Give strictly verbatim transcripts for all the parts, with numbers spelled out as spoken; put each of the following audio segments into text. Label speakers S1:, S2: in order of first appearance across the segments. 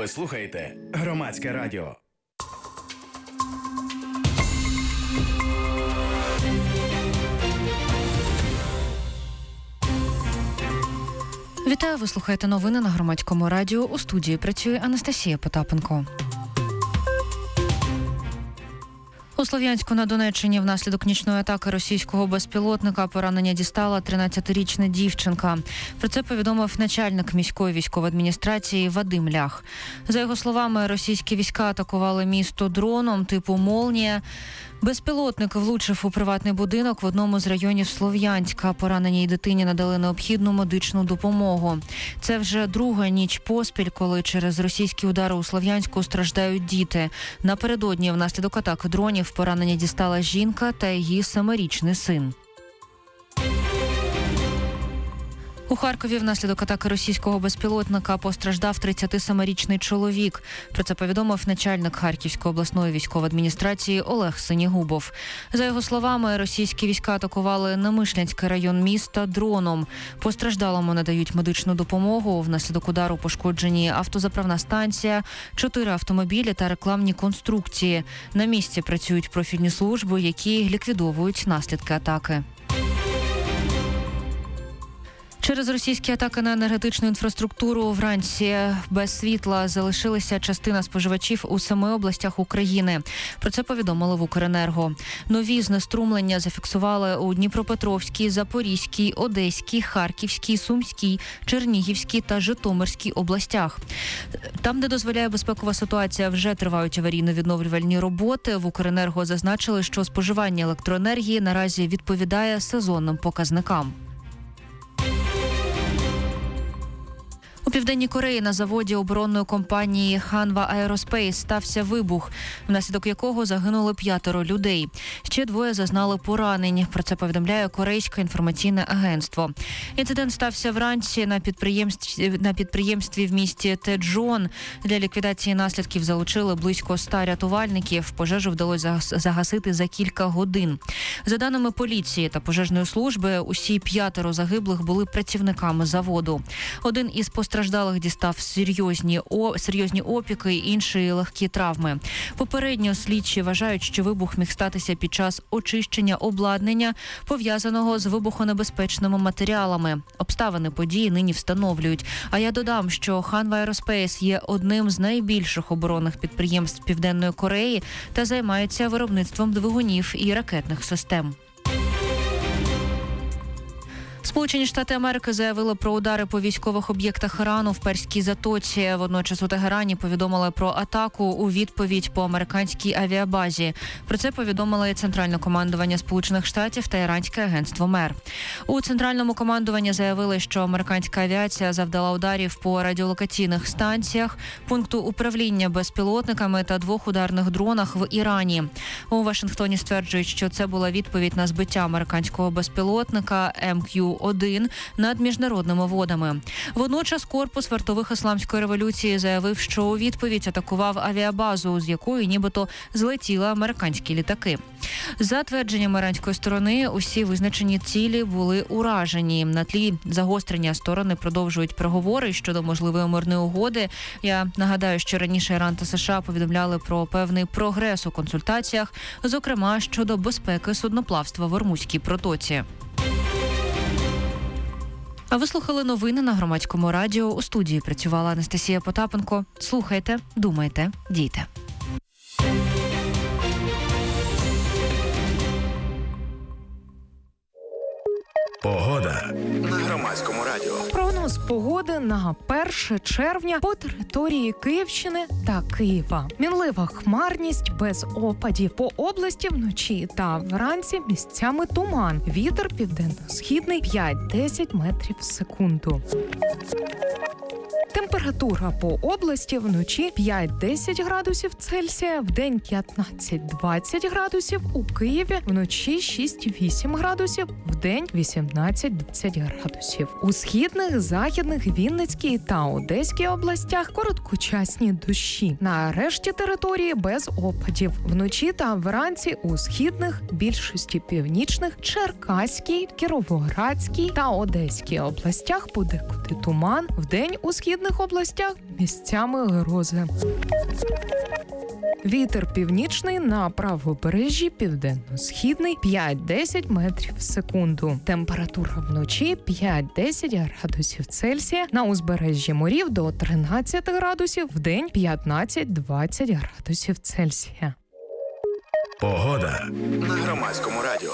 S1: Ви слухаєте Громадське радіо.
S2: Вітаю, ви слухаєте новини на Громадському радіо. У студії працює Анастасія Потапенко. У Слов'янську на Донеччині внаслідок нічної атаки російського безпілотника поранення дістала тринадцятирічна дівчинка. Про це повідомив начальник міської військової адміністрації Вадим Лях. За його словами, російські війська атакували місто дроном типу «Молнія». Безпілотник влучив у приватний будинок в одному з районів Слов'янська. Пораненій дитині надали необхідну медичну допомогу. Це вже друга ніч поспіль, коли через російські удари у Слов'янську страждають діти. Напередодні внаслідок атаки дронів поранення дістала жінка та її семирічний син. У Харкові внаслідок атаки російського безпілотника постраждав тридцятисемирічний чоловік. Про це повідомив начальник Харківської обласної військової адміністрації Олег Синігубов. За його словами, російські війська атакували Немишлянський район міста дроном. Постраждалому надають медичну допомогу. Внаслідок удару пошкоджені автозаправна станція, чотири автомобілі та рекламні конструкції. На місці працюють профільні служби, які ліквідовують наслідки атаки. Через російські атаки на енергетичну інфраструктуру вранці без світла залишилася частина споживачів у семи областях України. Про це повідомили в Укренерго. Нові знеструмлення зафіксували у Дніпропетровській, Запорізькій, Одеській, Харківській, Сумській, Чернігівській та Житомирській областях. Там, де дозволяє безпекова ситуація, вже тривають аварійно-відновлювальні роботи. В Укренерго зазначили, що споживання електроенергії наразі відповідає сезонним показникам. У Південній Кореї на заводі оборонної компанії Hanwha Aerospace стався вибух, внаслідок якого загинули п'ятеро людей. Ще двоє зазнали поранень. Про це повідомляє Корейське інформаційне агентство. Інцидент стався вранці на підприємстві, на підприємстві в місті Теджон. Для ліквідації наслідків залучили близько ста рятувальників. Пожежу вдалося загасити за кілька годин. За даними поліції та пожежної служби, усі п'ятеро загиблих були працівниками заводу. Один із постраждалих Постраждалих дістав серйозні, о, серйозні опіки, інші легкі травми. Попередньо слідчі вважають, що вибух міг статися під час очищення обладнання, пов'язаного з вибухонебезпечними матеріалами. Обставини події нині встановлюють. А я додам, що Hanwha Aerospace є одним з найбільших оборонних підприємств Південної Кореї та займається виробництвом двигунів і ракетних систем. Сполучені Штати Америки заявили про удари по військових об'єктах Ірану в Перській затоці. Водночас у Тегерані повідомили про атаку у відповідь по американській авіабазі. Про це повідомило і Центральне командування Сполучених Штатів та Іранське агентство МЕР. У Центральному командуванні заявили, що американська авіація завдала ударів по радіолокаційних станціях, пункту управління безпілотниками та двох ударних дронах в Ірані. У Вашингтоні стверджують, що це була відповідь на збиття американського безпілотника Ем К'ю один над міжнародними водами. Водночас корпус вартових ісламської революції заявив, що у відповідь атакував авіабазу, з якої нібито злетіли американські літаки. За твердженням іранської сторони, усі визначені цілі були уражені. На тлі загострення сторони продовжують переговори щодо можливої мирної угоди. Я нагадаю, що раніше Іран та США повідомляли про певний прогрес у консультаціях, зокрема щодо безпеки судноплавства в Ормузькій протоці. А ви слухали новини на Громадському радіо. У студії працювала Анастасія Потапенко. Слухайте, думайте, дійте.
S1: Погода на Громадському радіо.
S3: Прогноз погоди на перше червня по території Київщини та Києва. Мінлива хмарність без опадів. По області вночі та вранці місцями туман. Вітер південно-східний п'ять-десять метрів в секунду. Температура по області вночі п'ять-десять градусів Цельсія, вдень п'ятнадцять-двадцять градусів, у Києві вночі шість-вісім градусів, вдень вісімнадцять-двадцять градусів. У східних, західних, Вінницькій та Одеській областях короткочасні дощі. На решті території без опадів. Вночі та вранці у східних, більшості північних, Черкаській, Кіровоградській та Одеській областях подекуди туман, вдень у східних південних областях місцями грози. Вітер північний на правобережжі, південно-східний п'ять-десять метрів в секунду. Температура вночі п'ять-десять градусів Цельсія, на узбережжі морів до тринадцять градусів, вдень п'ятнадцять-двадцять градусів Цельсія.
S1: Погода на Громадському радіо.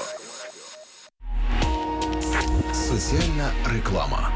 S1: Соціальна реклама.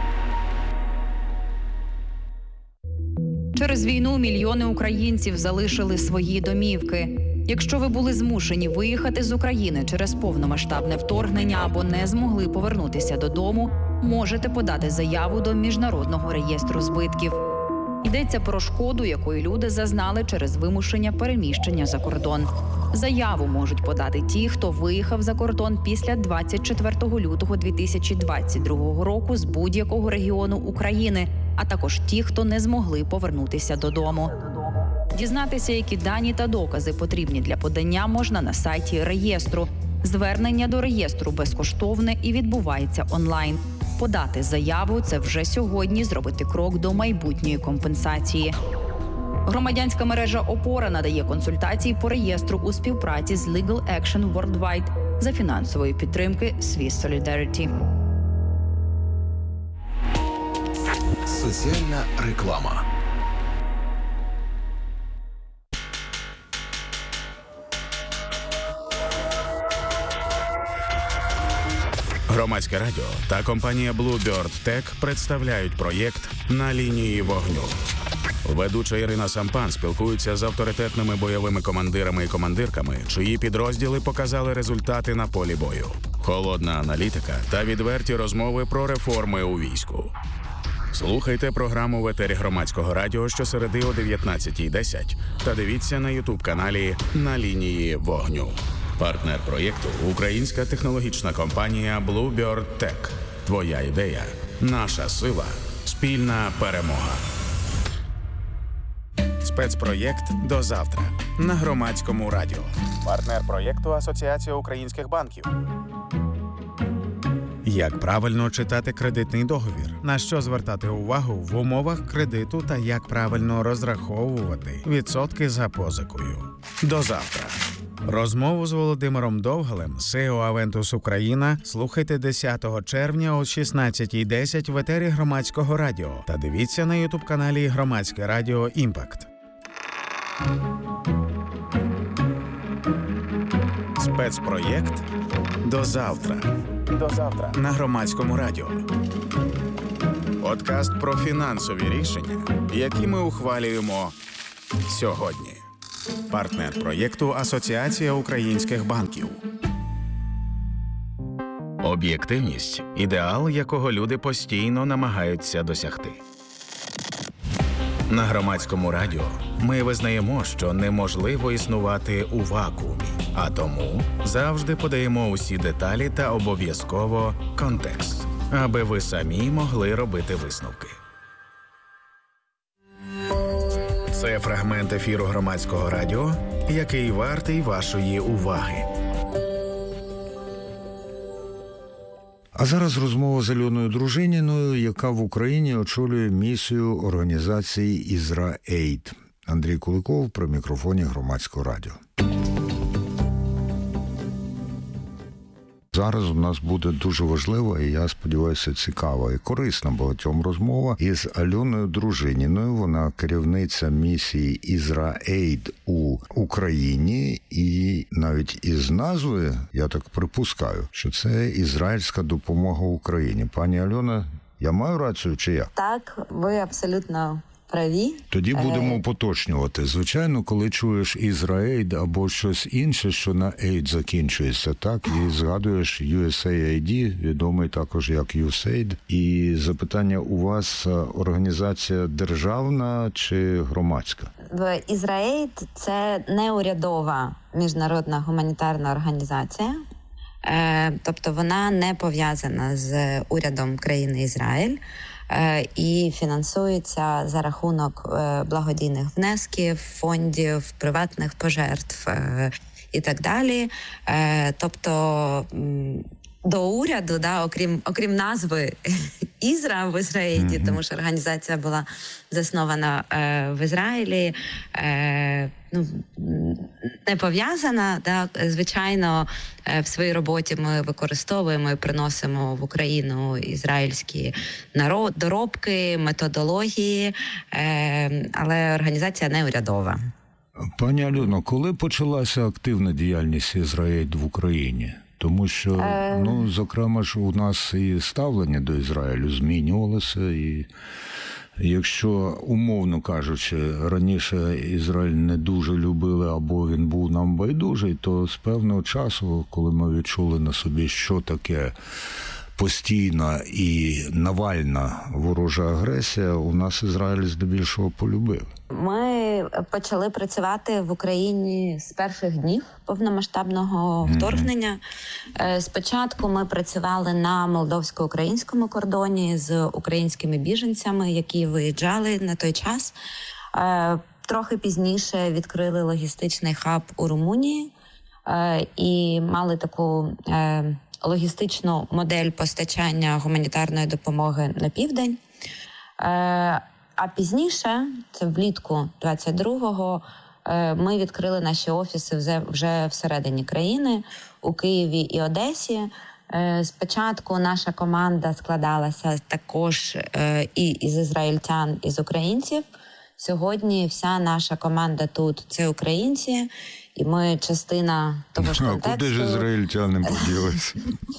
S4: Через війну мільйони українців залишили свої домівки. Якщо ви були змушені виїхати з України через повномасштабне вторгнення або не змогли повернутися додому, можете подати заяву до Міжнародного реєстру збитків. Йдеться про шкоду, якої люди зазнали через вимушення переміщення за кордон. Заяву можуть подати ті, хто виїхав за кордон після двадцять четвертого лютого дві тисячі двадцять другого року з будь-якого регіону України, а також ті, хто не змогли повернутися додому. Дізнатися, які дані та докази потрібні для подання, можна на сайті реєстру. Звернення до реєстру безкоштовне і відбувається онлайн. Подати заяву – це вже сьогодні зробити крок до майбутньої компенсації. Громадянська мережа «Опора» надає консультації по реєстру у співпраці з Legal Action Worldwide за фінансової підтримки Swiss Solidarity.
S1: Соціальна реклама. Громадське радіо та компанія Bluebird Tech представляють проєкт «На лінії вогню». Ведуча Ірина Сампан спілкується з авторитетними бойовими командирами і командирками, чиї підрозділи показали результати на полі бою. Холодна аналітика та відверті розмови про реформи у війську. Слухайте програму в етері Громадського радіо щосереди о дев'ятнадцятій десять та дивіться на ютуб-каналі «На лінії вогню». Партнер проєкту – українська технологічна компанія Bluebird Tech. Твоя ідея – наша сила. Спільна перемога. Спецпроєкт «До завтра» на Громадському радіо. Партнер проєкту – Асоціація українських банків. Як правильно читати кредитний договір? На що звертати увагу в умовах кредиту та як правильно розраховувати відсотки за позикою? До завтра. Розмову з Володимиром Довгалем, сі і о Aventus Україна, слухайте десятого червня о шістнадцятій десять в етері Громадського радіо та дивіться на ютуб-каналі Громадське радіо «Імпакт». Спецпроєкт «До завтра». До завтра на Громадському радіо. Подкаст про фінансові рішення, які ми ухвалюємо сьогодні. Партнер проєкту – Асоціація українських банків. Об'єктивність – ідеал, якого люди постійно намагаються досягти. На Громадському радіо ми визнаємо, що неможливо існувати у вакуумі, а тому завжди подаємо усі деталі та обов'язково контекст, аби ви самі могли робити висновки. Це фрагмент ефіру Громадського радіо, який вартий вашої уваги.
S5: А зараз розмова з Альоною Дружиніною, яка в Україні очолює місію організації «Ізраейд». Андрій Куликов при мікрофоні Громадського радіо. Зараз у нас буде дуже важлива і, я сподіваюся, цікава і корисна багатьом розмова із Альоною Дружиніною. Вона керівниця місії «Ізраейд» у Україні. І навіть із назви, я так припускаю, що це ізраїльська допомога Україні. Пані Альона, я маю рацію чи як?
S6: Так, ви абсолютно праві.
S5: Тоді будемо поточнювати. Звичайно, коли чуєш «Ізраейд» або щось інше, що на «ейд» закінчується, так, і згадуєш ю ес ей ай ді, відомий також як ю ес ей ай ді. І запитання, у вас організація державна чи громадська?
S6: «Ізраейд» – це неурядова міжнародна гуманітарна організація. Тобто вона не пов'язана з урядом країни Ізраїль і фінансується за рахунок благодійних внесків, фондів, приватних пожертв і так далі. Тобто до уряду, да, окрім, окрім назви Ізра в Ізраїлі, mm-hmm. тому що організація була заснована е, в Ізраїлі, е, ну, не пов'язана. Да. Звичайно, е, в своїй роботі ми використовуємо і приносимо в Україну ізраїльські народ, доробки, методології, е, але організація не урядова.
S5: Пані Альоно, коли почалася активна діяльність Ізраїль в Україні? Тому що, ну, зокрема ж, у нас і ставлення до Ізраїлю змінювалося, і якщо, умовно кажучи, раніше Ізраїль не дуже любили або він був нам байдужий, то з певного часу, коли ми відчули на собі, що таке постійна і навальна ворожа агресія, у нас Ізраїль здебільшого полюбив.
S6: Ми почали працювати в Україні з перших днів повномасштабного вторгнення. Mm-hmm. Спочатку ми працювали на молдовсько-українському кордоні з українськими біженцями, які виїжджали на той час. Трохи пізніше відкрили логістичний хаб у Румунії і мали таку логістичну модель постачання гуманітарної допомоги на південь. А пізніше, це влітку двадцять другого, ми відкрили наші офіси вже всередині країни, у Києві і Одесі. Спочатку наша команда складалася також і із ізраїльтян, і з українців. Сьогодні вся наша команда тут – це українці, і ми частина того ж контексту.
S5: А куди ж ізраїльтяни поділися?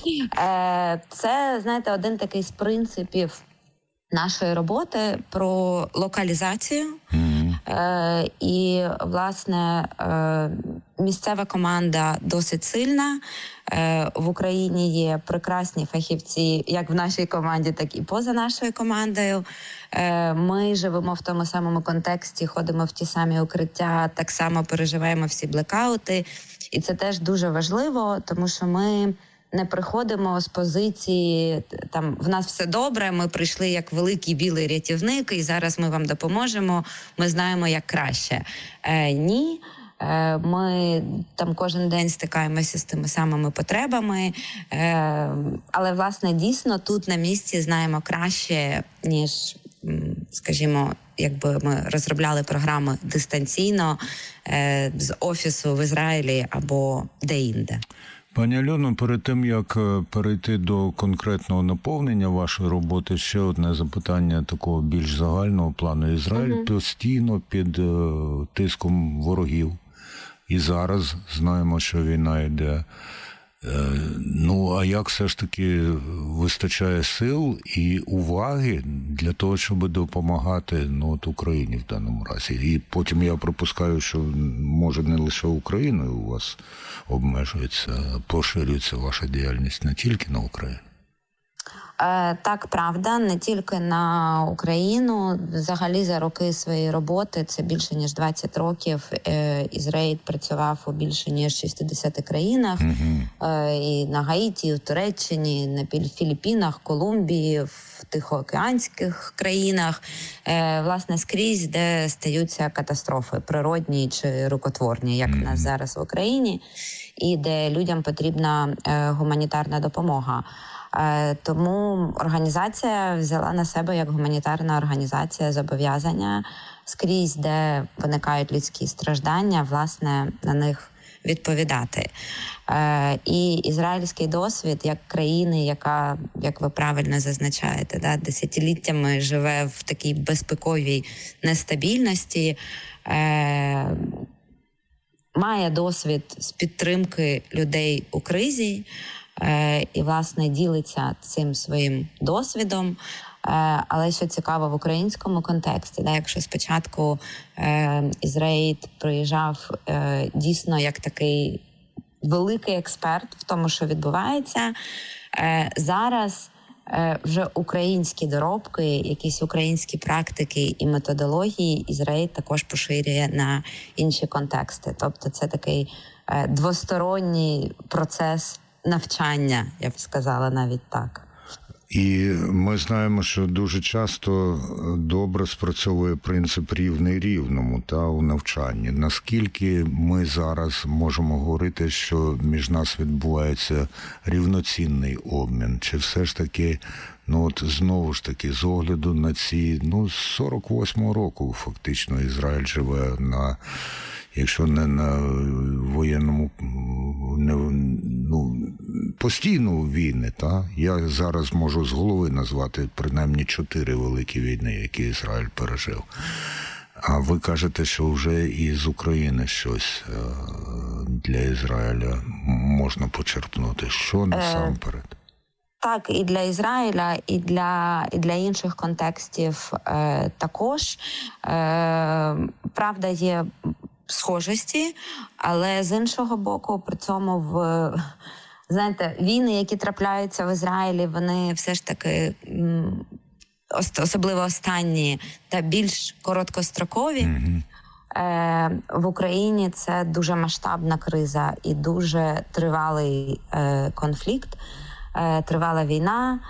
S6: Це, знаєте, один такий з принципів нашої роботи про локалізацію. Mm-hmm. Е, і, власне, е, місцева команда досить сильна. Е, в Україні є прекрасні фахівці, як в нашій команді, так і поза нашою командою. Е, ми живемо в тому самому контексті, ходимо в ті самі укриття, так само переживаємо всі блекаути. І це теж дуже важливо, тому що ми не приходимо з позиції, там, в нас все добре, ми прийшли як великий білий рятівник, і зараз ми вам допоможемо, ми знаємо, як краще. Е, ні, е, ми там кожен день стикаємося з тими самими потребами, е, але, власне, дійсно тут на місці знаємо краще, ніж, скажімо, якби ми розробляли програми дистанційно е, з офісу в Ізраїлі або де-інде.
S5: Пані Альоно, перед тим, як перейти до конкретного наповнення вашої роботи, ще одне запитання такого більш загального плану. Ізраїль uh-huh. постійно під тиском ворогів. І зараз знаємо, що війна йде. Ну, а як все ж таки вистачає сил і уваги для того, щоб допомагати, ну, от Україні в даному разі? І потім я припускаю, що, може, не лише Україною у вас обмежується, поширюється ваша діяльність не тільки на Україну?
S6: Так, правда, не тільки на Україну. Взагалі за роки своєї роботи, це більше ніж двадцять років, Ізраїль працював у більше ніж шістдесяти країнах. Uh-huh. І на Гаїті, і в Туреччині, на Філіппінах, Колумбії, в Тихоокеанських країнах. Власне, скрізь, де стаються катастрофи, природні чи рукотворні, як uh-huh. в нас зараз в Україні, і де людям потрібна гуманітарна допомога. Тому організація взяла на себе як гуманітарна організація зобов'язання скрізь, де виникають людські страждання, власне, на них відповідати. І ізраїльський досвід як країни, яка, як ви правильно зазначаєте, да, десятиліттями живе в такій безпековій нестабільності, має досвід з підтримки людей у кризі, і, власне, ділиться цим своїм досвідом. Але що цікаво в українському контексті, да, якщо спочатку е, Ізраїль приїжджав е, дійсно як такий великий експерт в тому, що відбувається, е, зараз е, вже українські доробки, якісь українські практики і методології Ізраїль також поширює на інші контексти. Тобто це такий е, двосторонній процес навчання, я б сказала навіть так.
S5: І ми знаємо, що дуже часто добре спрацьовує принцип рівний рівному та у навчанні. Наскільки ми зараз можемо говорити, що між нас відбувається рівноцінний обмін? Чи все ж таки, ну от знову ж таки, з огляду на ці, ну, з сорок восьмого року фактично Ізраїль живе на, якщо не на воєнному, не, ну, постійно війни, та? Я зараз можу з голови назвати принаймні чотири великі війни, які Ізраїль пережив. А ви кажете, що вже і з України щось для Ізраїля можна почерпнути. Що насамперед?
S6: Так, і для Ізраїля, і для, і для інших контекстів е, також. Е, правда, є схожості, але з іншого боку, при цьому в, знаєте, війни, які трапляються в Ізраїлі, вони все ж таки, особливо останні, та більш короткострокові. Mm-hmm. Е, в Україні це дуже масштабна криза і дуже тривалий е, конфлікт, е, тривала війна.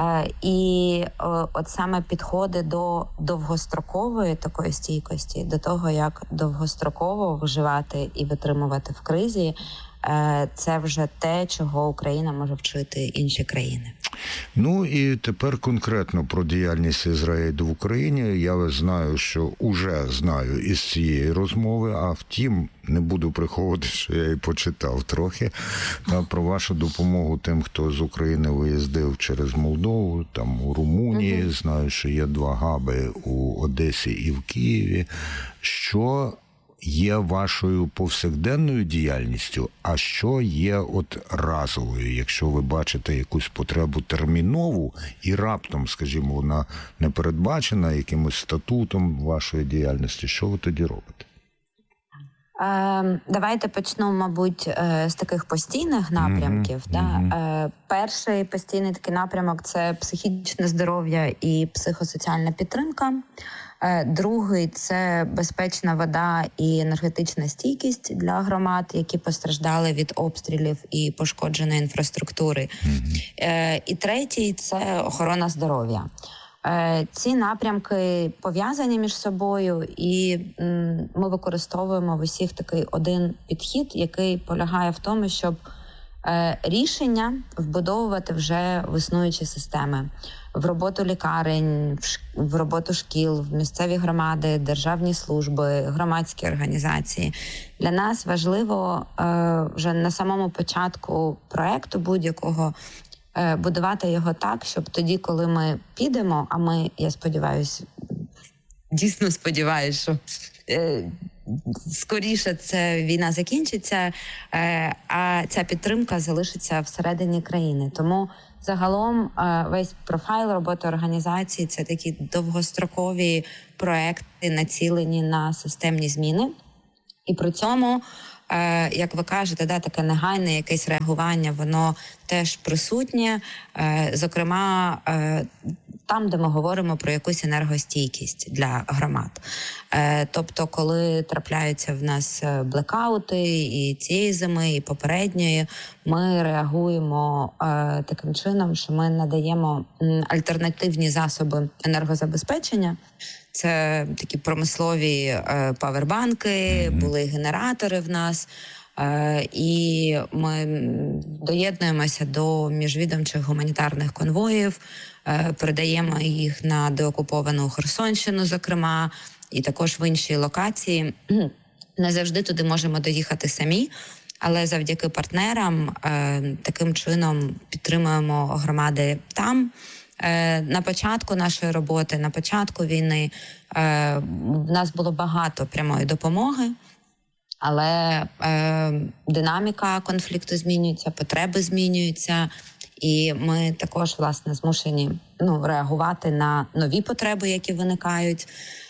S6: І от саме підходи до довгострокової такої стійкості, до того, як довгостроково виживати і витримувати в кризі, це вже те, чого Україна може вчити інші країни.
S5: Ну і тепер конкретно про діяльність Ізраїлю в Україні. Я знаю, що уже знаю із цієї розмови, а втім, не буду приховувати, що я і почитав трохи, та, про вашу допомогу тим, хто з України виїздив через Молдову, там у Румунії. Угу. Знаю, що є два габи у Одесі і в Києві. Що є вашою повсякденною діяльністю, а що є от разовою, якщо ви бачите якусь потребу термінову і раптом, скажімо, вона не передбачена якимось статутом вашої діяльності, що ви тоді робите?
S6: Е, давайте почну, мабуть, з таких постійних напрямків. Mm-hmm. Да? Mm-hmm. Е, перший постійний такий напрямок – це психічне здоров'я і психосоціальна підтримка. Другий – це безпечна вода і енергетична стійкість для громад, які постраждали від обстрілів і пошкодженої інфраструктури. Mm-hmm. І третій – це охорона здоров'я. Ці напрямки пов'язані між собою, і ми використовуємо в усіх такий один підхід, який полягає в тому, щоб рішення вбудовувати вже в існуючі системи. В роботу лікарень, в роботу шкіл, в місцеві громади, державні служби, громадські організації. Для нас важливо вже на самому початку проекту будь-якого будувати його так, щоб тоді, коли ми підемо, а ми, я сподіваюся, дійсно сподіваюся, що скоріше ця війна закінчиться, а ця підтримка залишиться всередині країни. Тому загалом весь профайл роботи організації – це такі довгострокові проекти, націлені на системні зміни. І при цьому, як ви кажете, да, таке негайне якесь реагування, воно теж присутнє. Зокрема, там, де ми говоримо про якусь енергостійкість для громад. Тобто, коли трапляються в нас блекаути і цієї зими, і попередньої, ми реагуємо таким чином, що ми надаємо альтернативні засоби енергозабезпечення. Це такі промислові павербанки, були генератори в нас. І ми доєднуємося до міжвідомчих гуманітарних конвоїв, передаємо їх на деокуповану Херсонщину, зокрема, і також в інші локації. Не завжди туди можемо доїхати самі, але завдяки партнерам таким чином підтримуємо громади там. На початку нашої роботи, на початку війни в нас було багато прямої допомоги, але динаміка конфлікту змінюється, потреби змінюються, і ми також, власне, змушені ну, реагувати на нові потреби, які виникають,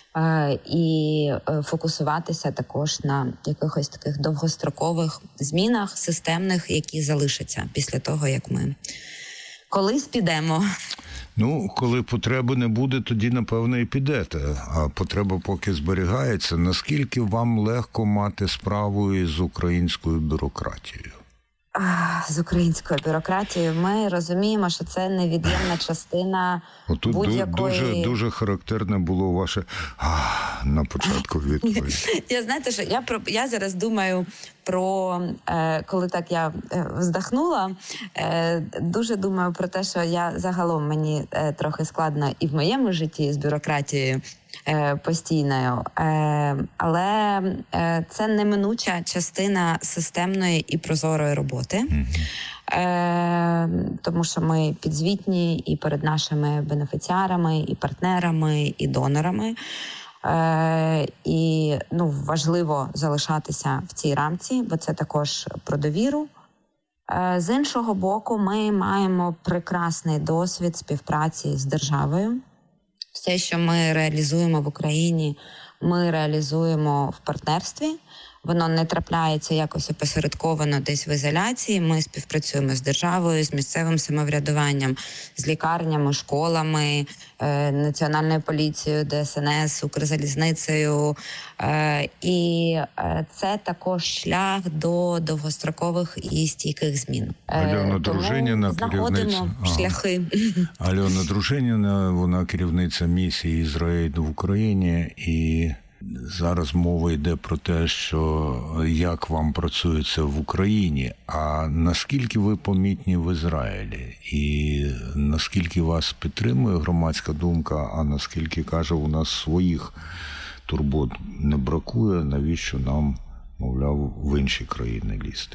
S6: і фокусуватися також на якихось таких довгострокових змінах системних, які залишаться після того, як ми колись підемо.
S5: Ну, коли потреби не буде, тоді, напевно, і підете. А потреба поки зберігається. Наскільки вам легко мати справу із українською бюрократією?
S6: з українською бюрократією. Ми розуміємо, що це невід'ємна частина
S5: Отут
S6: будь-якої...
S5: дуже, дуже характерне було ваше «ах» на початку відповіді.
S6: Я, знаєте, що я, про, я зараз думаю про, е, коли так я е, вздохнула, е, дуже думаю про те, що я загалом мені е, трохи складно і в моєму житті з бюрократією е, постійною, е, але е, це неминуча частина системної і прозорої роботи. Mm-hmm. Е, тому що ми підзвітні і перед нашими бенефіціарами, і партнерами, і донорами. Е, і ну, важливо залишатися в цій рамці, бо це також про довіру. Е, з іншого боку, ми маємо прекрасний досвід співпраці з державою. Все, що ми реалізуємо в Україні, ми реалізуємо в партнерстві. Воно не трапляється якось опосередковано десь в ізоляції. Ми співпрацюємо з державою, з місцевим самоврядуванням, з лікарнями, школами, е, Національною поліцією, Де Ес Ен Ес, Укрзалізницею. Е, і е, це також шлях до довгострокових і стійких змін.
S5: Альона Дружиніна, керівниця...
S6: шляхи.
S5: Альона Дружиніна, вона керівниця місії «Ізра-Ейд» в Україні, і зараз мова йде про те, що як вам працюється в Україні, а наскільки ви помітні в Ізраїлі, і наскільки вас підтримує громадська думка, а наскільки, каже, у нас своїх турбот не бракує, навіщо нам, мовляв, в інші країни лізти?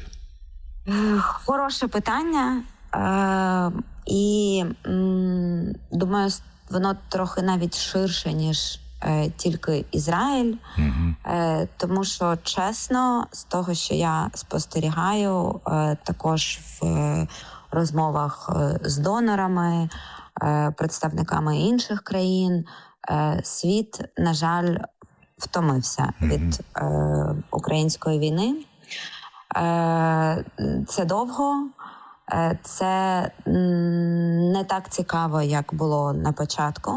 S6: Хороше питання. Е, і м, думаю, воно трохи навіть ширше, ніж тільки Ізраїль, mm-hmm. тому що, чесно, з того, що я спостерігаю, також в розмовах з донорами, представниками інших країн, світ, на жаль, втомився mm-hmm. від української війни. Це довго, це не так цікаво, як було на початку.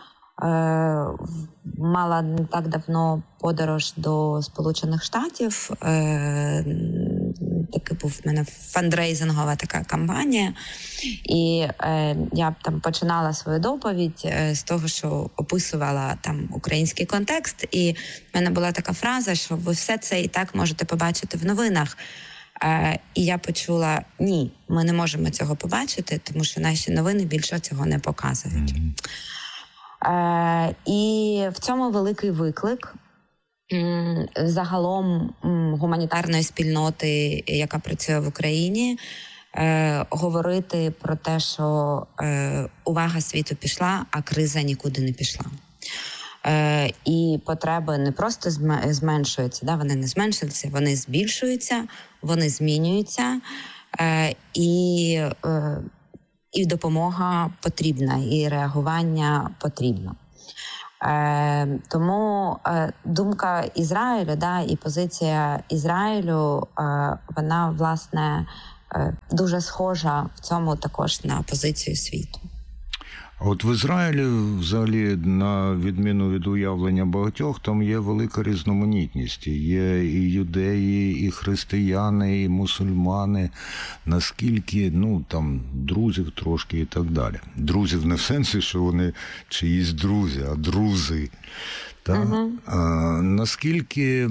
S6: Е, мала не так давно подорож до Сполучених Штатів. Е, таки був в мене фандрейзингова така кампанія. І е, я там починала свою доповідь е, з того, що описувала там український контекст. І в мене була така фраза, що ви все це і так можете побачити в новинах. Е, і я почула, ні, ми не можемо цього побачити, тому що наші новини більше цього не показують. Mm-hmm. Е, і в цьому великий виклик м, загалом м, гуманітарної спільноти, яка працює в Україні, е, говорити про те, що е, увага світу пішла, а криза нікуди не пішла. Е, і потреби не просто зменшуються, да, вони не зменшуються, вони збільшуються, вони змінюються. Е, і е, І допомога потрібна, і реагування потрібно. Е, тому е, думка Ізраїлю, да, і позиція Ізраїлю, е, вона, власне, е, дуже схожа в цьому також на позицію світу.
S5: От в Ізраїлі, взагалі, на відміну від уявлення багатьох, там є велика різноманітність. Є і юдеї, і християни, і мусульмани. Наскільки, ну, там, друзів трошки і так далі. Друзів не в сенсі, що вони чиїсь друзі, а друзи. Та? Uh-huh. А, наскільки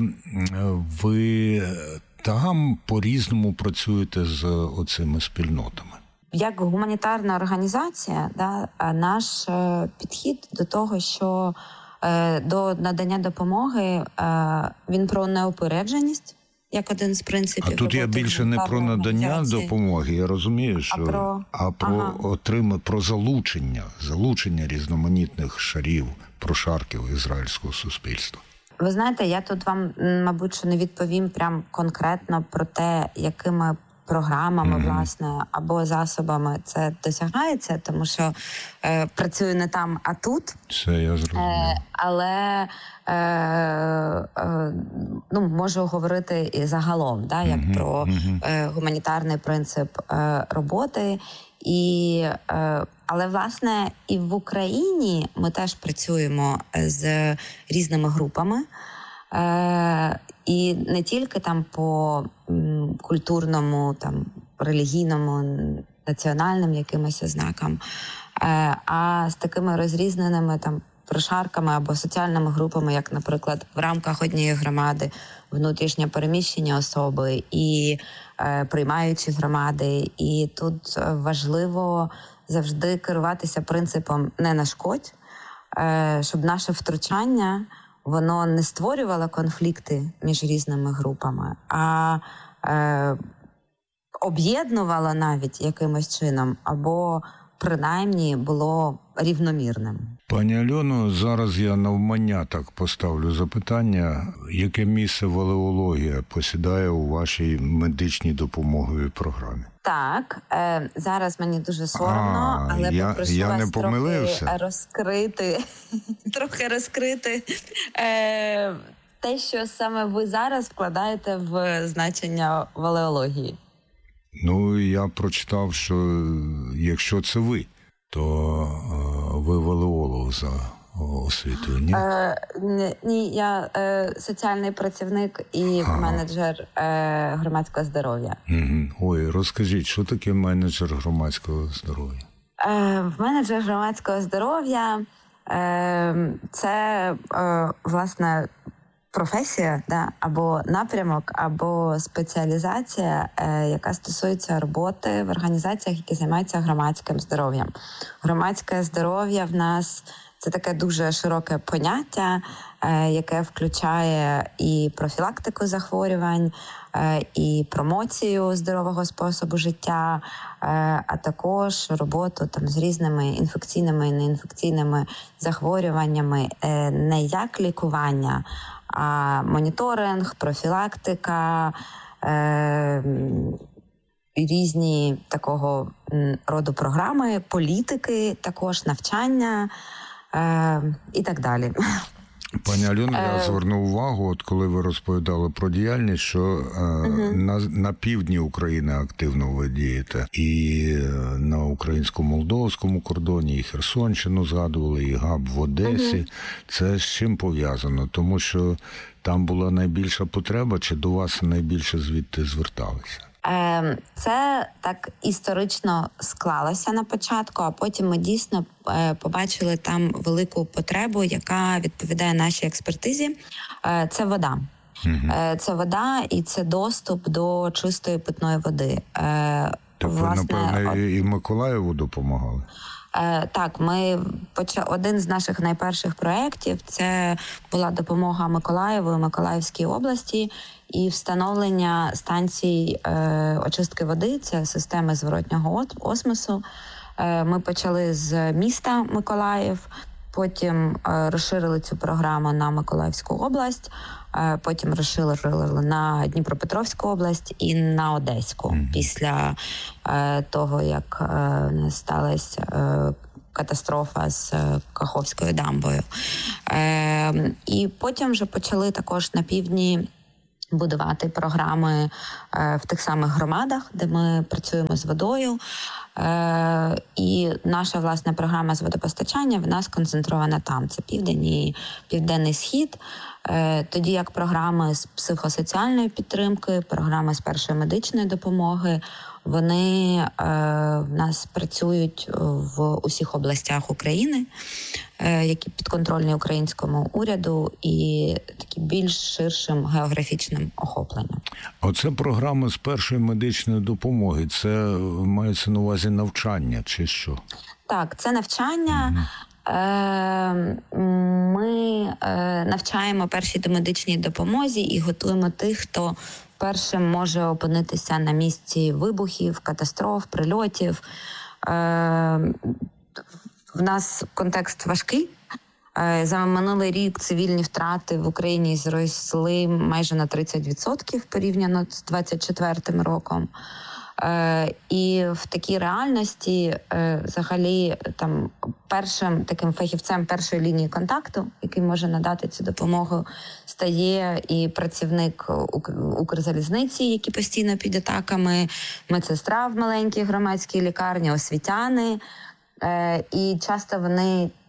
S5: ви там по-різному працюєте з оцими спільнотами?
S6: Як гуманітарна організація, да, наш е, підхід до того, що е, до надання допомоги, е, він про неупередженість, як один з принципів.
S5: А тут я більше не про надання допомоги, я розумію, що а про, а про ага. отрима, про залучення, залучення різноманітних шарів, прошарків ізраїльського суспільства.
S6: Ви знаєте, я тут вам, мабуть, що не відповім прям конкретно про те, якими програмами, mm-hmm. власне, або засобами це досягається, тому що е, працюю не там, а тут.
S5: Це я зрозумів. Е,
S6: але е, е, ну, можу говорити і загалом, да, як mm-hmm. про е, гуманітарний принцип е, роботи. І, е, але, власне, і в Україні ми теж працюємо з різними групами. Е, і не тільки там по м, культурному там релігійному, національним якимось ознакам. А з такими розрізненими там прошарками або соціальними групами, як, наприклад, в рамках однієї громади внутрішнє переміщення особи і е, приймаючі громади. І тут важливо завжди керуватися принципом «не нашкодь», е, щоб наше втручання, воно не створювало конфлікти між різними групами, а е, об'єднувало навіть якимось чином, або принаймні було рівномірним.
S5: Пані Альоно, зараз я навмання так поставлю запитання, яке місце валеологія посідає у вашій медичній допомоговій програмі?
S6: Так, е, зараз мені дуже соромно,
S5: а,
S6: але
S5: я,
S6: попрошу
S5: я
S6: вас
S5: не помилився.
S6: трохи розкрити, трохи розкрити е, те, що саме ви зараз вкладаєте в значення валеології.
S5: Ну, я прочитав, що якщо це ви, то е, ви валеолог за освітою, ні?
S6: Е, ні, ні, я е, соціальний працівник і ага. менеджер е, громадського здоров'я.
S5: Угу. Ой, розкажіть, що таке менеджер громадського здоров'я?
S6: Е, менеджер громадського здоров'я е, – це, е, власне, професія, да, або напрямок, або спеціалізація, е, яка стосується роботи в організаціях, які займаються громадським здоров'ям. Громадське здоров'я в нас – це таке дуже широке поняття, е, яке включає і профілактику захворювань, е, і промоцію здорового способу життя, е, а також роботу там з різними інфекційними і неінфекційними захворюваннями, е, не як лікування, а моніторинг, профілактика, е, різні такого роду програми, політики, також навчання е, і так далі.
S5: Пані Альоно, я звернув увагу, от коли ви розповідали про діяльність, що е, угу. на, на півдні України активно ви дієте. І на українсько-молдовському кордоні, і Херсонщину згадували, і ГАБ в Одесі. Угу. Це з чим пов'язано? Тому що там була найбільша потреба, чи до вас найбільше звідти зверталися?
S6: Це так історично склалося на початку, а потім ми дійсно побачили там велику потребу, яка відповідає нашій експертизі. Це вода. Угу. Це вода і це доступ до чистої питної води.
S5: Так ви, напевно, і Миколаєву допомагали?
S6: Так, ми один з наших найперших проєктів – це була допомога Миколаєву і Миколаївській області і встановлення станцій е, очистки води, це системи зворотнього осмосу. Е, ми почали з міста Миколаїв, потім е, розширили цю програму на Миколаївську область, е, потім розширили на Дніпропетровську область і на Одеську, mm-hmm. після е, того, як е, сталася е, катастрофа з Каховською дамбою. Е, і потім вже почали також на півдні будувати програми е, в тих самих громадах, де ми працюємо з водою. Е, і наша, власне, програма з водопостачання в нас концентрована там. Це південь і південний схід. Е, тоді як програми з психосоціальної підтримки, програми з першої медичної допомоги, вони е, в нас працюють в усіх областях України, е, які підконтрольні українському уряду і такі більш ширшим географічним охопленням.
S5: Оце програма з першої медичної допомоги. Це мається на увазі навчання чи що?
S6: Так, це навчання. Угу. Ми навчаємо першій домедичній допомозі і готуємо тих, хто першим може опинитися на місці вибухів, катастроф, прильотів. В нас контекст важкий. За минулий рік цивільні втрати в Україні зросли майже на тридцять відсотків порівняно з двадцять четвертим роком. Е, і в такій реальності е, взагалі там першим таким фахівцем першої лінії контакту, який може надати цю допомогу, стає і працівник Укрзалізниці, які постійно під атаками, медсестра в маленькій громадській лікарні, освітяни. Е, і часто вони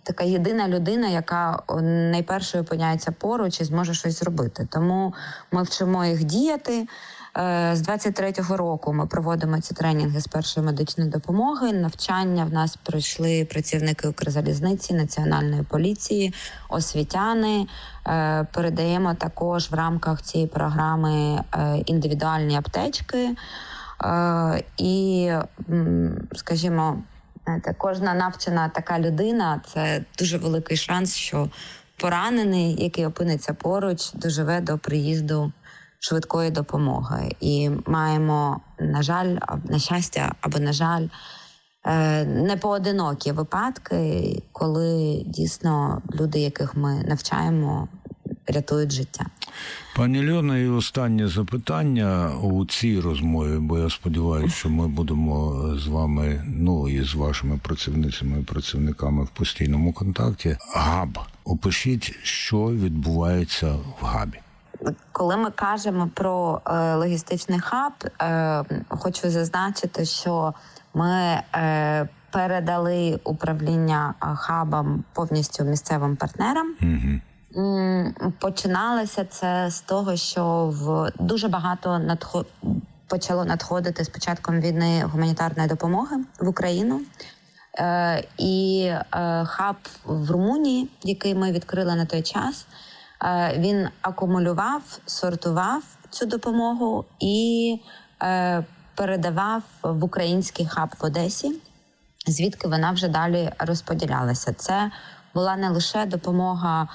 S6: така єдина людина, яка найпершою опиняється поруч і зможе щось зробити. Тому ми вчимо їх діяти. З двадцять третього року ми проводимо ці тренінги з першої медичної допомоги. Навчання в нас пройшли працівники Укрзалізниці, Національної поліції, освітяни. Передаємо також в рамках цієї програми індивідуальні аптечки. І, скажімо, знаєте, кожна навчена така людина – це дуже великий шанс, що поранений, який опиниться поруч, доживе до приїзду швидкої допомоги. І маємо, на жаль, на щастя або на жаль, непоодинокі випадки, коли дійсно люди, яких ми навчаємо, рятують життя.
S5: Пані Льона, і останнє запитання у цій розмові, бо я сподіваюся, що ми будемо з вами, ну і з вашими працівницями і працівниками в постійному контакті. Габ. Опишіть, що відбувається в Габі.
S6: Коли ми кажемо про е, логістичний хаб, е, хочу зазначити, що ми е, передали управління хабом повністю місцевим партнерам.
S5: Угу.
S6: Починалося це з того, що в дуже багато надход... почало надходити з початком війни гуманітарної допомоги в Україну. Е, і е, хаб в Румунії, який ми відкрили на той час, е, він акумулював, сортував цю допомогу і е, передавав в український хаб в Одесі, звідки вона вже далі розподілялася. Це була не лише допомога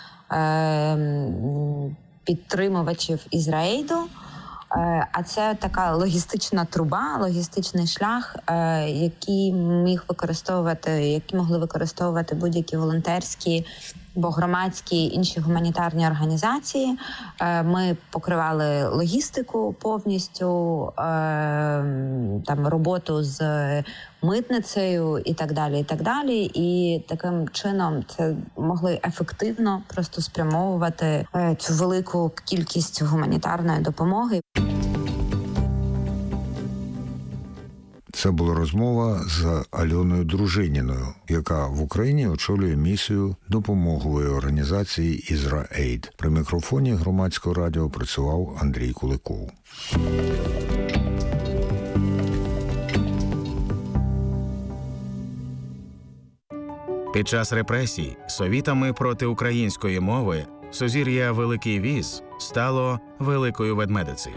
S6: підтримувачів Ізраїлю, а це така логістична труба, логістичний шлях, який міг використовувати, які могли використовувати будь-які волонтерські або громадські інші гуманітарні організації. Ми покривали логістику повністю, там роботу з митницею і так далі, і так далі. І таким чином це могли ефективно просто спрямовувати цю велику кількість гуманітарної допомоги.
S5: Це була розмова з Альоною Дружиніною, яка в Україні очолює місію допомогової організації «Ізра-Ейд». При мікрофоні Громадського радіо працював Андрій Куликов.
S1: Під час репресій совітами проти української мови сузір'я Великий Віз стало Великою Ведмедицею.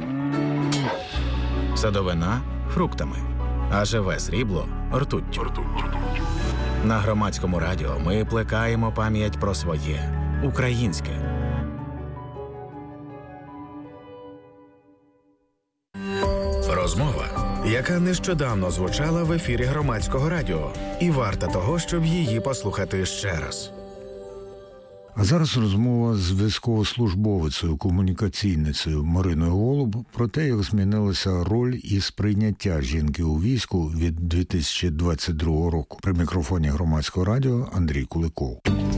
S1: Садовина – фруктами, а живе срібло – ртуттю. На Громадському радіо ми плекаємо пам'ять про своє – українське. Розмова, яка нещодавно звучала в ефірі Громадського радіо, і варта того, щоб її послухати ще раз.
S5: А зараз розмова з військовослужбовицею, комунікаційницею Мариною Голуб про те, як змінилася роль і сприйняття жінки у війську від дві тисячі двадцять другого року. При мікрофоні Громадського радіо Андрій Куликов.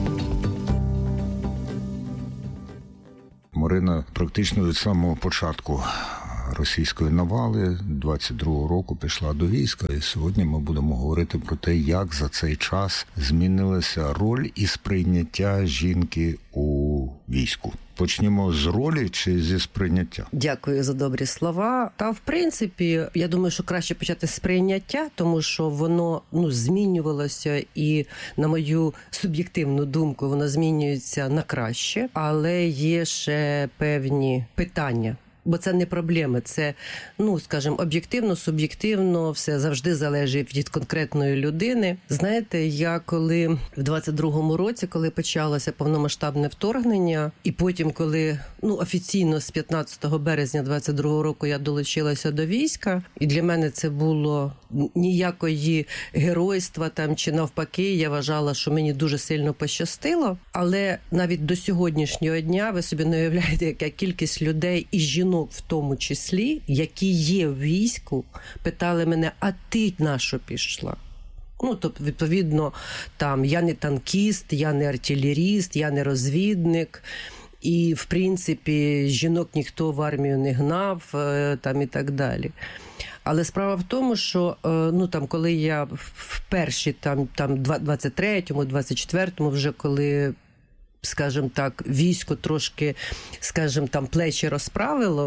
S5: Марина практично від самого початку російської навали двадцять другого року пішла до війська, і сьогодні ми будемо говорити про те, як за цей час змінилася роль і сприйняття жінки у війську. Почнімо з ролі чи зі сприйняття?
S7: Дякую за добрі слова. Та, в принципі, я думаю, що краще почати з сприйняття, тому що воно ну, змінювалося і, на мою суб'єктивну думку, воно змінюється на краще, але є ще певні питання. Бо це не проблеми, це, ну, скажімо, об'єктивно, суб'єктивно, все завжди залежить від конкретної людини. Знаєте, я коли в двадцять другому році, коли почалося повномасштабне вторгнення, і потім, коли, ну, офіційно з п'ятнадцятого березня двадцять другого року я долучилася до війська, і для мене це було ніякої геройства там, чи навпаки, я вважала, що мені дуже сильно пощастило, але навіть до сьогоднішнього дня ви собі не уявляєте, яка кількість людей і жінок в тому числі, які є в війську, питали мене, а ти на що пішла? Ну, тобто, відповідно, там, я не танкіст, я не артилеріст, я не розвідник. І, в принципі, жінок ніхто в армію не гнав, там, і так далі. Але справа в тому, що ну там, коли я в перші там, там двадцять третьому, двадцять четвертому, вже коли, скажімо так, військо трошки, скажімо, там плечі розправило,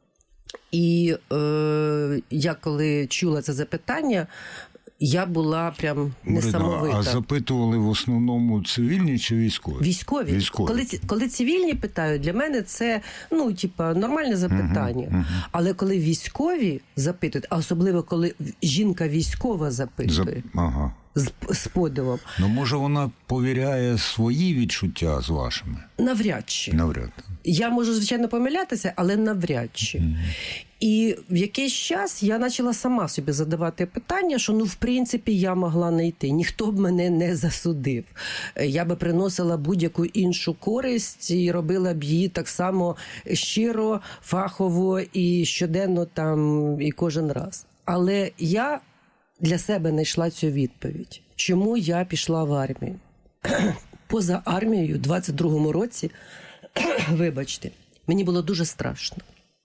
S7: і е, я коли чула це запитання, я була прям несамовита.
S5: А запитували в основному цивільні чи військові?
S7: Військові.
S5: Військові.
S7: Коли, коли цивільні питають, для мене це, ну, типа, нормальне запитання. Uh-huh, uh-huh. Але коли військові запитують, а особливо коли жінка військова запитує,
S5: Зап... ага.
S7: з, з подивом.
S5: Ну, може, вона повіряє свої відчуття з вашими?
S7: Навряд чи.
S5: Навряд.
S7: Я можу, звичайно, помилятися, але навряд чи. Mm-hmm. І в якийсь час я почала сама собі задавати питання, що, ну, в принципі, я могла не йти. Ніхто б мене не засудив. Я би приносила будь-яку іншу користь і робила б її так само щиро, фахово і щоденно там, і кожен раз. Але я для себе знайшла цю відповідь. Чому я пішла в армію? Поза армією, у двадцять другому році, вибачте, мені було дуже страшно.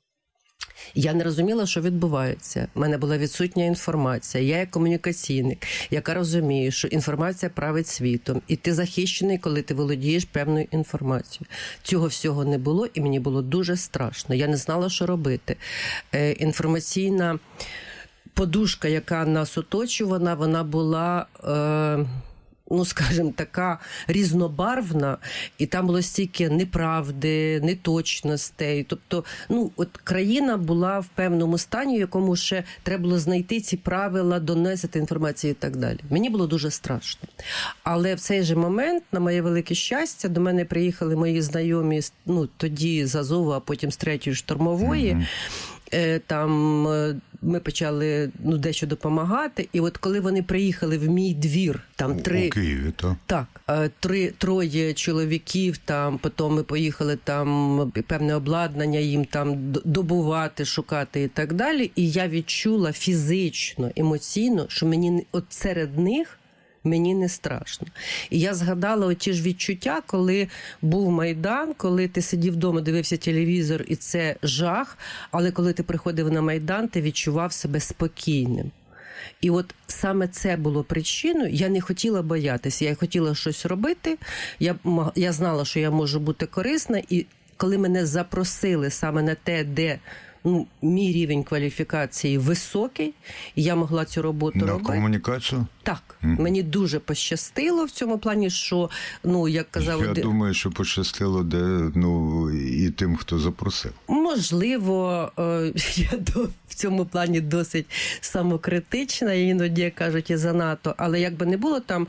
S7: Я не розуміла, що відбувається. У мене була відсутня інформація. Я як комунікаційник, яка розуміє, що інформація править світом. І ти захищений, коли ти володієш певною інформацією. Цього всього не було, і мені було дуже страшно. Я не знала, що робити. Е, інформаційна подушка, яка нас оточувала, вона була... Е, ну, скажімо, така різнобарвна, і там було стільки неправди, неточностей. Тобто, ну, от країна була в певному стані, в якому ще треба було знайти ці правила, донести інформацію і так далі. Мені було дуже страшно. Але в цей же момент, на моє велике щастя, до мене приїхали мої знайомі, ну, тоді з Азову, а потім з третьої штурмової. Mm-hmm. Там ми почали, ну, дещо допомагати. І от коли вони приїхали в мій двір, там три...
S5: У Києві, так?
S7: Так. Три, троє чоловіків, там, потім ми поїхали, там, певне обладнання їм там добувати, шукати і так далі. І я відчула фізично, емоційно, що мені от серед них мені не страшно. І я згадала оті ж відчуття, коли був Майдан, коли ти сидів вдома, дивився телевізор, і це жах, але коли ти приходив на Майдан, ти відчував себе спокійним. І от саме це було причиною. Я не хотіла боятися, я хотіла щось робити, я, я знала, що я можу бути корисна, і коли мене запросили саме на те, де ну, мій рівень кваліфікації високий, і я могла цю роботу
S5: на
S7: робити.
S5: На комунікацію?
S7: Так. Mm-hmm. Мені дуже пощастило в цьому плані, що, ну, як казав...
S5: Я
S7: де...
S5: думаю, що пощастило де, ну, і тим, хто запросив.
S7: Можливо, я в цьому плані досить самокритична, іноді, кажуть, і занадто, але як би не було, там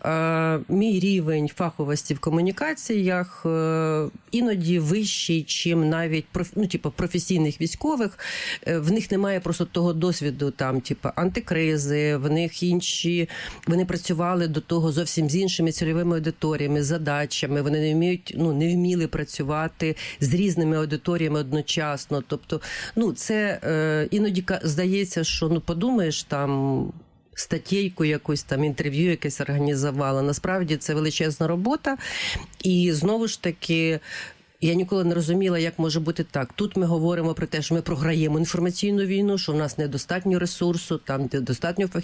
S7: мій рівень фаховості в комунікаціях іноді вищий, чим навіть, ну, типу, професійних військових. В них немає просто того досвіду, там, типу, антикризи, в них інші... Вони працювали до того зовсім з іншими цільовими аудиторіями, задачами. Вони не вміють, ну, не вміли працювати з різними аудиторіями одночасно. Тобто, ну, це е, іноді здається, що, ну, подумаєш, там, статтєйку якусь, там, інтерв'ю якесь організувала. Насправді, це величезна робота. І, знову ж таки, я ніколи не розуміла, як може бути так. Тут ми говоримо про те, що ми програємо інформаційну війну, що в нас недостатньо ресурсу, там недостатньо фахівців.